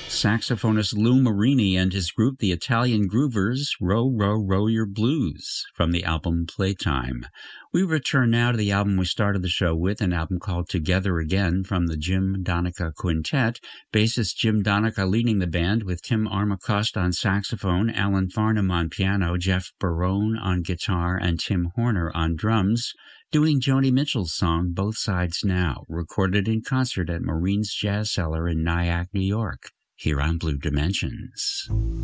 Saxophonist Lou Marini and his group, the Italian Groovers, Row, Row, Row Your Blues, from the album Playtime. We return now to the album we started the show with, an album called Together Again from the Jim Donica Quintet. Bassist Jim Donica leading the band with Tim Armacost on saxophone, Alan Farnham on piano, Jeff Barone on guitar, and Tim Horner on drums, doing Joni Mitchell's song Both Sides Now, recorded in concert at Marine's Jazz Cellar in Nyack, New York, here on Blue Dimensions.